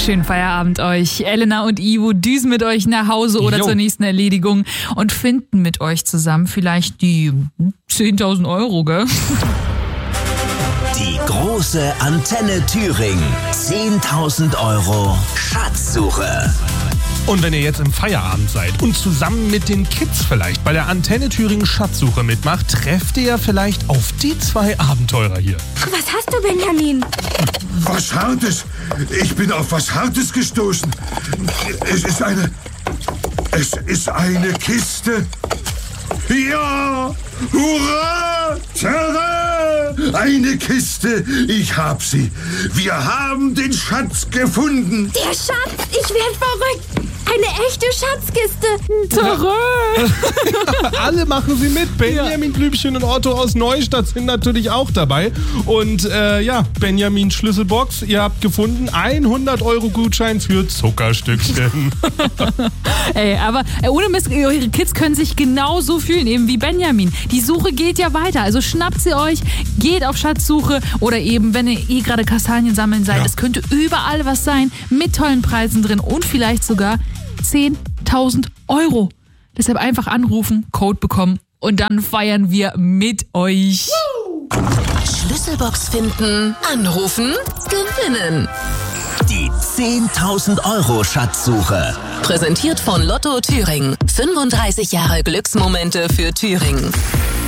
Schönen Feierabend euch. Elena und Ivo düsen mit euch nach Hause oder zur nächsten Erledigung und finden mit euch zusammen vielleicht die 10.000 Euro, gell? Die große Antenne Thüringen. 10.000 Euro Schatzsuche. Und wenn ihr jetzt im Feierabend seid und zusammen mit den Kids vielleicht bei der Antenne Thüringen Schatzsuche mitmacht, trefft ihr ja auf die 2 Abenteurer hier. Was hast du, Benjamin? Was Hartes. Ich bin auf was Hartes gestoßen. Es ist eine Kiste. Ja! Hurra! Terra! Eine Kiste. Ich hab sie. Wir haben den Schatz gefunden. Der Schatz! Ich werd verrückt! Eine echte Schatzkiste. Alle machen sie mit. Benjamin Blümchen und Otto aus Neustadt sind natürlich auch dabei. Und Benjamin Schlüsselbox, ihr habt gefunden 100 Euro Gutschein für Zuckerstückchen. Ey, aber ohne Mist, eure Kids können sich genauso fühlen eben wie Benjamin. Die Suche geht ja weiter, also schnappt sie euch, geht auf Schatzsuche oder eben, wenn ihr gerade Kastanien sammeln seid, es könnte überall was sein mit tollen Preisen drin und vielleicht sogar 10.000 Euro. Deshalb einfach anrufen, Code bekommen und dann feiern wir mit euch. Schlüsselbox finden, anrufen, gewinnen. Die 10.000 Euro Schatzsuche. Präsentiert von Lotto Thüringen. 35 Jahre Glücksmomente für Thüringen.